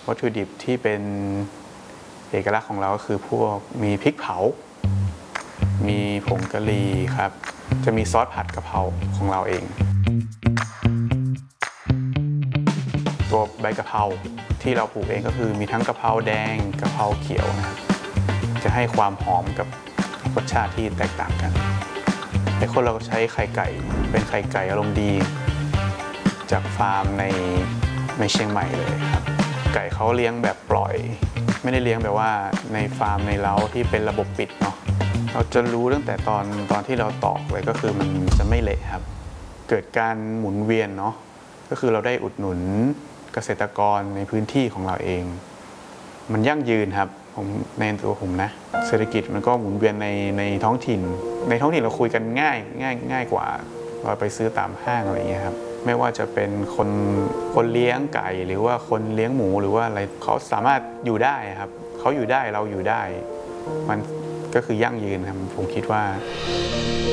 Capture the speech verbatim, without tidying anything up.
วัตถุดิบที่เป็นเอกลักษณ์ของเราก็คือพวกมีพริกเผามีผงกะหรี่ครับจะมีซอสผัดกะเพราของเราเองตัวใบกะเพราที่เราปลูกเองก็คือมีทั้งกะเพราแดงกะเพราเขียวนะครับจะให้ความหอมกับรสชาติที่แตกต่างกันไอ้คนเราก็ใช้ไข่ไก่เป็นไข่ไก่อารมณ์ดีจากฟาร์มในในเชียงใหม่เลยครับไก่เขาเลี้ยงแบบปล่อยไม่ได้เลี้ยงแบบว่าในฟาร์มในเล้าที่เป็นระบบปิดเนาะเราจะรู้ตั้งแต่ตอนตอนที่เราตอกเลยก็คือมันจะไม่เละครับเกิดการหมุนเวียนเนาะก็คือเราได้อุดหนุนเกษตรกรในพื้นที่ของเราเองมันยั่งยืนครับผมในตัวผมนะเศรษฐกิจมันก็หมุนเวียนในในท้องถิ่นในท้องถิ่นเราคุยกันง่ายง่ายง่ายกว่าเราไปซื้อตามห้างอะไรอย่างเงี้ยครับไม่ว่าจะเป็นคนคนเลี้ยงไก่หรือว่าคนเลี้ยงหมูหรือว่าอะไรเขาสามารถอยู่ได้ครับเขาอยู่ได้เราอยู่ได้มันก็คือยั่งยืนครับผมคิดว่า